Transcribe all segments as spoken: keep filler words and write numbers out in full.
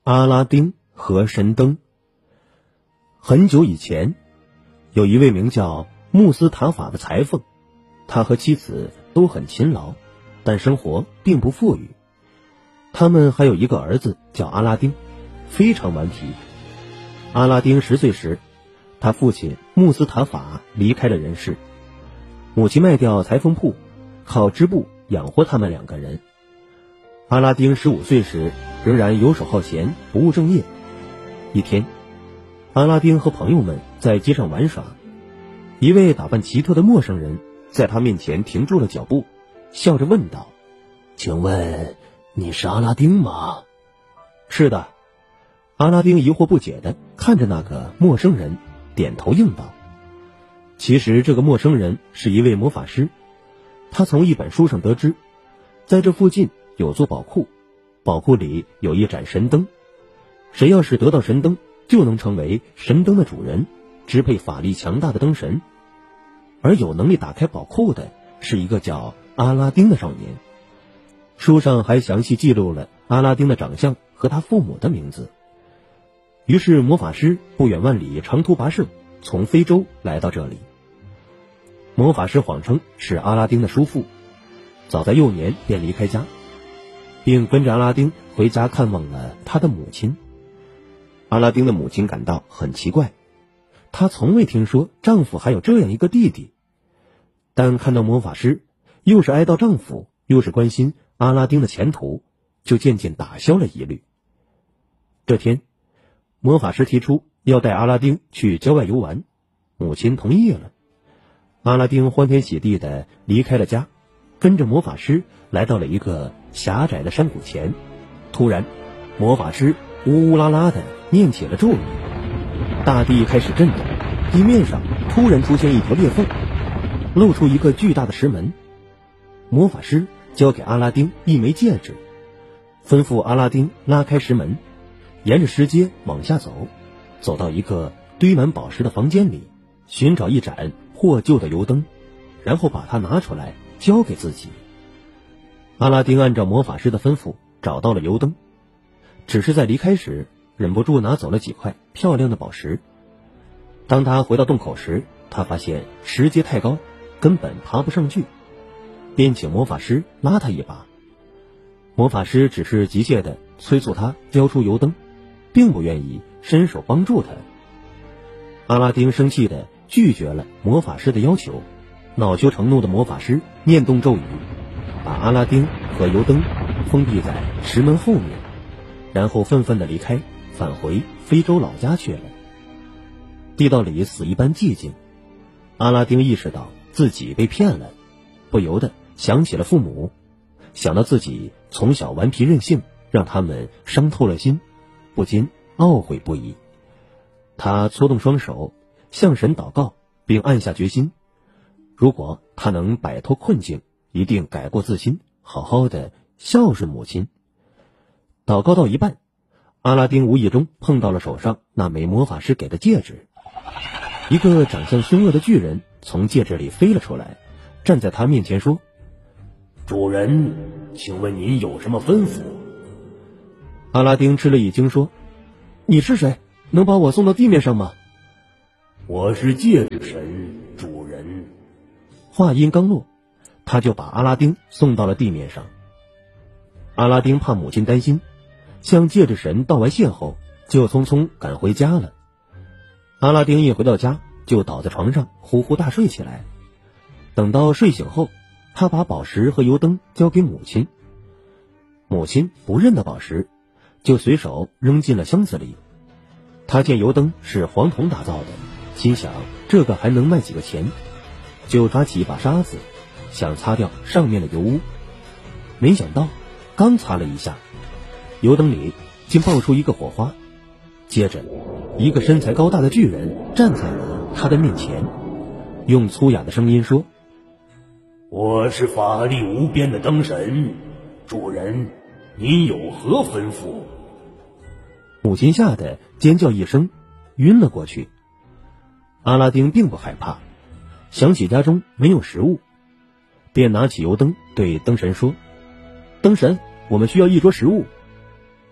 阿拉丁和神灯。很久以前，有一位名叫穆斯塔法的裁缝，他和妻子都很勤劳，但生活并不富裕。他们还有一个儿子叫阿拉丁，非常顽皮。阿拉丁十岁时，他父亲穆斯塔法离开了人世，母亲卖掉裁缝铺，靠织布养活他们两个人。阿拉丁十五岁时，仍然游手好闲，不务正业。一天，阿拉丁和朋友们在街上玩耍，一位打扮奇特的陌生人在他面前停住了脚步，笑着问道：“请问你是阿拉丁吗？”“是的。”阿拉丁疑惑不解地看着那个陌生人，点头应道。其实这个陌生人是一位魔法师，他从一本书上得知，在这附近有座宝库，宝库里有一盏神灯，谁要是得到神灯，就能成为神灯的主人，支配法力强大的灯神。而有能力打开宝库的是一个叫阿拉丁的少年。书上还详细记录了阿拉丁的长相和他父母的名字。于是魔法师不远万里长途跋涉，从非洲来到这里。魔法师谎称是阿拉丁的叔父，早在幼年便离开家，并跟着阿拉丁回家看望了他的母亲。阿拉丁的母亲感到很奇怪，她从未听说丈夫还有这样一个弟弟，但看到魔法师又是哀悼丈夫，又是关心阿拉丁的前途，就渐渐打消了疑虑。这天，魔法师提出要带阿拉丁去郊外游玩，母亲同意了。阿拉丁欢天喜地地离开了家，跟着魔法师来到了一个狭窄的山谷前。突然，魔法师呜呜啦啦地念起了咒语，大地开始震动，地面上突然出现一条裂缝，露出一个巨大的石门。魔法师交给阿拉丁一枚戒指，吩咐阿拉丁拉开石门，沿着石阶往下走，走到一个堆满宝石的房间里，寻找一盏获救的油灯，然后把它拿出来交给自己。阿拉丁按照魔法师的吩咐找到了油灯，只是在离开时忍不住拿走了几块漂亮的宝石。当他回到洞口时，他发现石阶太高，根本爬不上去，便请魔法师拉他一把。魔法师只是急切地催促他交出油灯，并不愿意伸手帮助他。阿拉丁生气地拒绝了魔法师的要求，恼羞成怒的魔法师念动咒语，把阿拉丁和油灯封闭在石门后面，然后愤愤地离开，返回非洲老家去了。地道里死一般寂静，阿拉丁意识到自己被骗了，不由得想起了父母，想到自己从小顽皮任性，让他们伤透了心，不禁懊悔不已。他搓动双手，向神祷告，并暗下决心，如果他能摆脱困境，一定改过自新，好好的孝顺母亲。祷告到一半，阿拉丁无意中碰到了手上那枚魔法师给的戒指，一个长相凶恶的巨人从戒指里飞了出来，站在他面前说：“ 主人，请问您有什么吩咐？” 阿拉丁吃了一惊，说：“你是谁？能把我送到地面上吗？”“ 我是戒指神，主人。” 话音刚落，他就把阿拉丁送到了地面上。阿拉丁怕母亲担心，向戒指神道完谢后，就匆匆赶回家了。阿拉丁一回到家，就倒在床上呼呼大睡起来。等到睡醒后，他把宝石和油灯交给母亲。母亲不认得宝石，就随手扔进了箱子里。他见油灯是黄铜打造的，心想这个还能卖几个钱，就抓起一把沙子，想擦掉上面的油污。没想到刚擦了一下，油灯里竟爆出一个火花，接着一个身材高大的巨人站在了他的面前，用粗哑的声音说：“ 我是法力无边的灯神，主人，您有何吩咐？” 母亲吓得尖叫一声，晕了过去。阿拉丁并不害怕，想起家中没有食物，便拿起油灯对灯神说：“灯神，我们需要一桌食物。”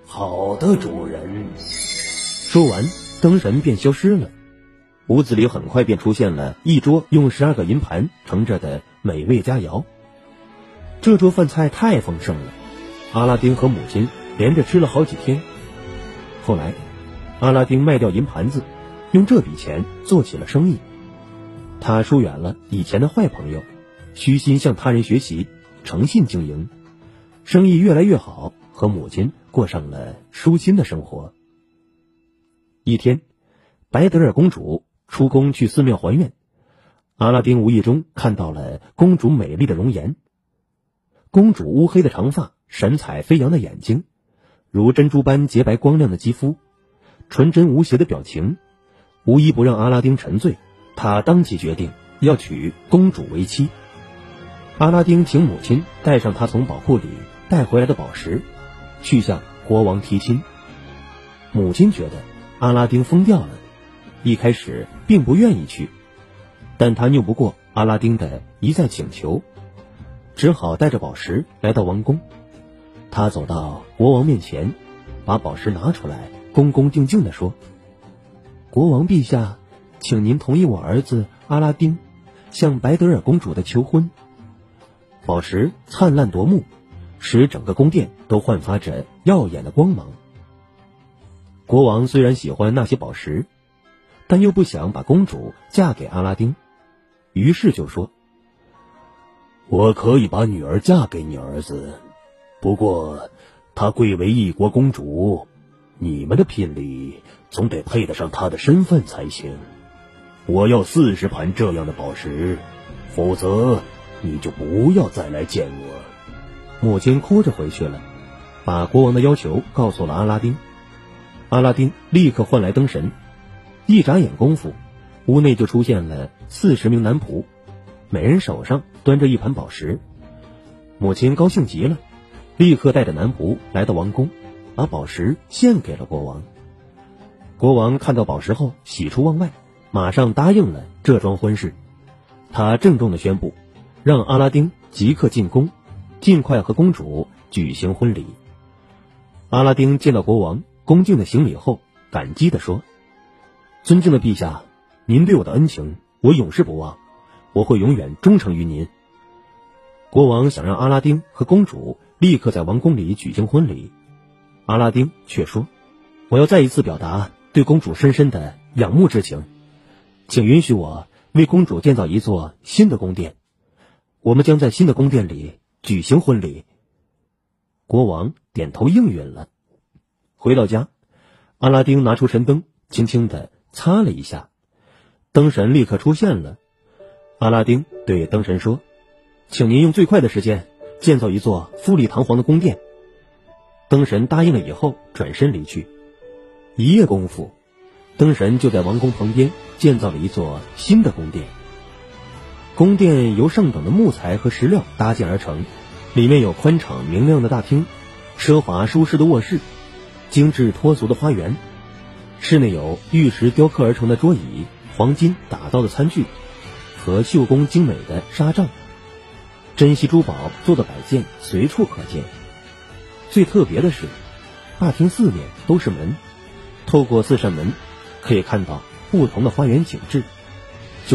好的，主人。 说完，灯神便消失了。屋子里很快便出现了一桌用十二个银盘盛着的美味佳肴。这桌饭菜太丰盛了，阿拉丁和母亲连着吃了好几天。后来，阿拉丁卖掉银盘子，用这笔钱做起了生意。他疏远了以前的坏朋友，虚心向他人学习，诚信经营，生意越来越好，和母亲过上了舒心的生活。一天，白德尔公主出宫去寺庙还愿，阿拉丁无意中看到了公主美丽的容颜。公主乌黑的长发，神采飞扬的眼睛，如珍珠般洁白光亮的肌肤，纯真无邪的表情，无一不让阿拉丁沉醉。他当即决定要娶公主为妻。阿拉丁请母亲带上他从宝库里带回来的宝石，去向国王提亲。母亲觉得阿拉丁疯掉了，一开始并不愿意去，但他拗不过阿拉丁的一再请求，只好带着宝石来到王宫。他走到国王面前，把宝石拿出来，恭恭敬敬地说：国王陛下，请您同意我儿子阿拉丁向白德尔公主的求婚。宝石灿烂夺目，使整个宫殿都焕发着耀眼的光芒。国王虽然喜欢那些宝石，但又不想把公主嫁给阿拉丁，于是就说： 我可以把女儿嫁给你儿子，不过她贵为一国公主，你们的聘礼总得配得上她的身份才行。我要四十盘这样的宝石，否则你就不要再来见我。 母亲哭着回去了，把国王的要求告诉了阿拉丁。阿拉丁立刻唤来灯神，一眨眼功夫，屋内就出现了四十名男仆，每人手上端着一盘宝石。母亲高兴极了，立刻带着男仆来到王宫，把宝石献给了国王。国王看到宝石后喜出望外，马上答应了这桩婚事。他郑重地宣布，让阿拉丁即刻进宫，尽快和公主举行婚礼。阿拉丁见到国王，恭敬地行礼后，感激地说：尊敬的陛下，您对我的恩情我永世不忘，我会永远忠诚于您。国王想让阿拉丁和公主立刻在王宫里举行婚礼，阿拉丁却说：我要再一次表达对公主深深的仰慕之情，请允许我为公主建造一座新的宫殿，我们将在新的宫殿里举行婚礼。国王点头应允了。回到家，阿拉丁拿出神灯，轻轻地擦了一下，灯神立刻出现了。阿拉丁对灯神说：请您用最快的时间建造一座富丽堂皇的宫殿。灯神答应了以后，转身离去。一夜功夫，灯神就在王宫旁边建造了一座新的宫殿。宫殿由上等的木材和石料搭建而成，里面有宽敞明亮的大厅，奢华舒适的卧室，精致脱俗的花园。室内有玉石雕刻而成的桌椅，黄金打造的餐具和绣工精美的纱帐，珍稀珠宝做的摆件随处可见。最特别的是，大厅四面都是门，透过四扇门可以看到不同的花园景致。